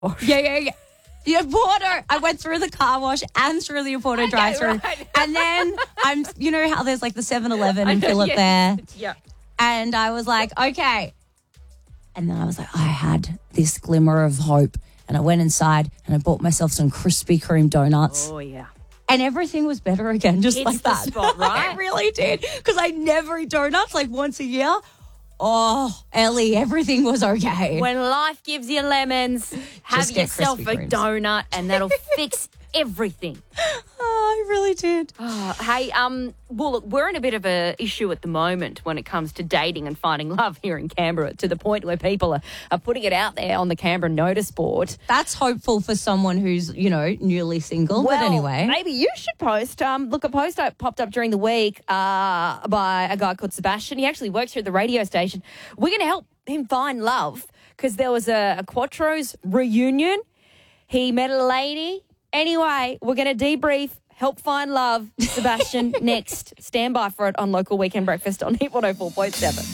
Yeah. The Oporto. I went through the car wash and through the Oporto drive-through. Right. And then you know how there's like the 7-Eleven in Phillip there? Yeah. And I was like, okay. And then I was like, I had this glimmer of hope. And I went inside and I bought myself some Krispy Kreme donuts. Oh, yeah. And everything was better again, just It's like the that. spot, right? It really did. Because I never eat donuts like once a year. Oh, Ellie, everything was okay. When life gives you lemons, have Just get yourself Krispy a Kremes. donut and that'll fix everything. Oh, I really did. Hey, well, look, we're in a bit of a issue at the moment when it comes to dating and finding love here in Canberra, to the point where people are putting it out there on the Canberra notice board. That's hopeful for someone who's, newly single. Well, but anyway. maybe you should post. Look, a post popped up during the week by a guy called Sebastian. He actually works here at the radio station. We're going to help him find love because there was a Quattro's reunion. He met a lady. Anyway, we're going to debrief, help find love, Sebastian, next. Stand by for it on Local Weekend Breakfast on Hit 104.7.